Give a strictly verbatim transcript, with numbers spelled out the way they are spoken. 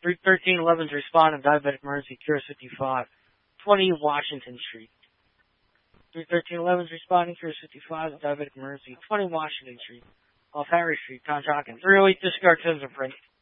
three thirteen eleven's responding, diabetic emergency, Cure fifty-five, twenty Washington Street. three thirteen eleven's responding, Cure fifty-five, diabetic emergency, twenty Washington Street, off Harry Street, Conshohocken. three oh eight discard Tinsel Print.